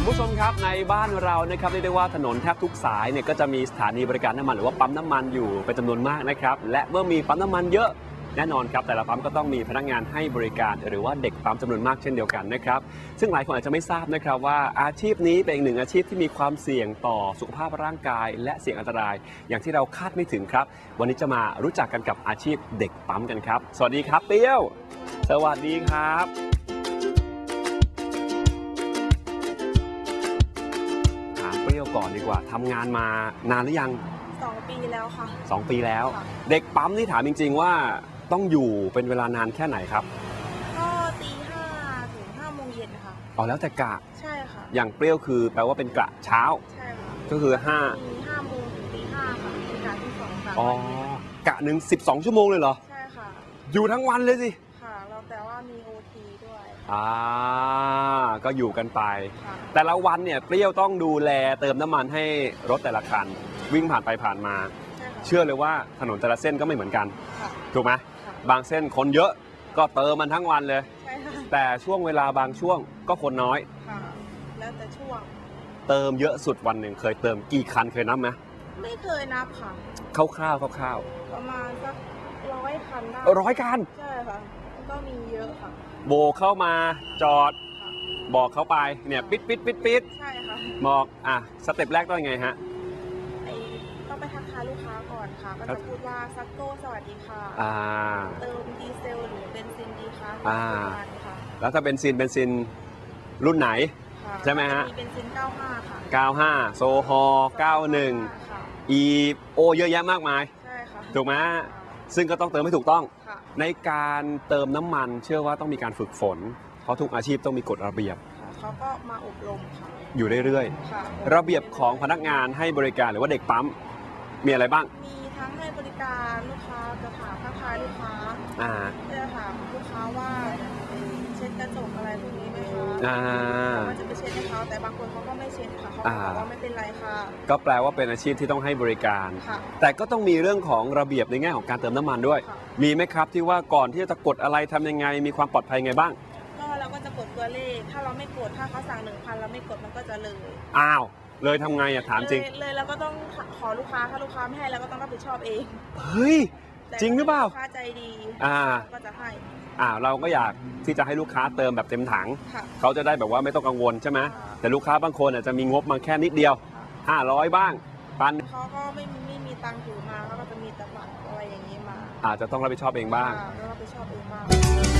ผู้ชมครับในบ้านเรานะครับเรียกได้ว่าถนนแทบทุกสายเนี่ยก็จะมีสถานีบริการน้ำมันหรือว่าปั๊มน้ำมันอยู่เป็นจำนวนมากนะครับและเมื่อมีปั๊มน้ำมันเยอะแน่นอนครับแต่ละปั๊มก็ต้องมีพนักงานให้บริการหรือว่าเด็กปั๊มจำนวนมากเช่นเดียวกันนะครับซึ่งหลายคนอาจจะไม่ทราบนะครับว่าอาชีพนี้เป็นอีกหนึ่งอาชีพที่มีความเสี่ยงต่อสุขภาพร่างกายและเสี่ยงอันตรายอย่างที่เราคาดไม่ถึงครับวันนี้จะมารู้จักกันกับอาชีพเด็กปั๊มกันครับสวัสดีครับเปรี้ยวสวัสดีครับเปรี้ยวก่อนดีกว่าทำงานมานานหรือยัง 2 ปีแล้วค่ะ 2 ปีแล้วเด็กปั๊มนี่ถามจริงๆว่าต้องอยู่เป็นเวลานานแค่ไหนครับก็ตี 5 ถึง 5 โมงเย็นค่ะอ๋อแล้วแต่กะใช่ค่ะอย่างเปรี้ยวคือแปลว่าเป็นกะเช้าใช่ค่ะก็คือ 5 โมงถึงตี 5ค่ะเป็นกะที่2ค่ะอ๋อกะหนึ่ง12 ชั่วโมงเลยเหรอใช่ค่ะอยู่ทั้งวันเลยสิค่ะเราแต่ว่ามี OT ด้วยก็อยู่กันไปแต่ละวันเนี่ยเปรี้ยวต้องดูแลเติมน้ำมันให้รถแต่ละคันวิ่งผ่านไปผ่านมาเชื่อเลยว่าถนนแต่ละเส้นก็ไม่เหมือนกันถูกไหมบางเส้นคนเยอะก็เติมมันทั้งวันเลยแต่ช่วงเวลาบางช่วงก็คนน้อยแล้วแต่ช่วงเติมเยอะสุดวันหนึ่งเคยเติมกี่คันเคยนับไหมไม่เคยนับค่ะคร่าวประมาณสัก100 คันได้ 100 คันใช่ค่ะก็มีเยอะค่ะโบเข้ามาจอดบอกเขาไปเนี่ยปิดใช่ค่ะบอกสเต็ปแรกต้องยังไงฮะต้องไปทักทายลูกค้าก่อนค่ะก็จะพูดว่าซักโก้สวัสดีค่ะเติมดีเซลหรือเบนซินดีคะแล้วถ้าเบนซินรุ่นไหนใช่ไหมฮะมีเบนซิน95ค่ะ 95โซฮอล์91อีโอเยอะแยะมากมายใช่ค่ะถูกไหมซึ่งก็ต้องเติมให้ถูกต้องในการเติมน้ำมันเชื่อว่าต้องมีการฝึกฝนเพราะทุกอาชีพต้องมีกฎระเบียบเขาก็มาอบรมค่ะอยู่เรื่อยๆระเบียบของพนักงานให้บริการหรือว่าเด็กปั๊มมีอะไรบ้างมีทั้งให้บริการลูกค้าจะถามทักทายลูกค้าจะถามลูกค้าว่าเช็ดกระจกอะไรพวกนี้ไหมคะมันจะไปเช็ดให้เขาแต่บางคนเขาก็ไม่เช็ดค่ะเขาบอกว่าไม่เป็นไรค่ะก็แปลว่าเป็นอาชีพที่ต้องให้บริการแต่ก็ต้องมีเรื่องของระเบียบในแง่ของการเติมน้ำมันด้วยมีไหมครับที่ว่าก่อนที่จะกดอะไรทำยังไงมีความปลอดภัยไงบ้างก็เราก็จะกดตัวเลขถ้าเราไม่กดถ้าเขาสั่ง 1,000เราไม่กดมันก็จะเลยเลยทำไงถามจริงเลยเราก็ต้องขอลูกค้าถ้าลูกค้าไม่ให้เราก็ต้องรับผิดชอบเองเฮ้ยจริงหรือเปล่าลูกค้าใจดีก็จะให้เราก็อยากที่จะให้ลูกค้าเติมแบบเต็มถังเขาจะได้แบบว่าไม่ต้องกังวลใช่ไหมแต่ลูกค้าบางคนอาจจะมีงบมาแค่นิดเดียว500บ้างเขาก็ไม่มีตังค์ถือมาเขาก็จะมีแต่บัตรอะไรอย่างนี้มาอาจจะต้องรับผิดชอบเองบ้างรับผิดชอบเองบ้าง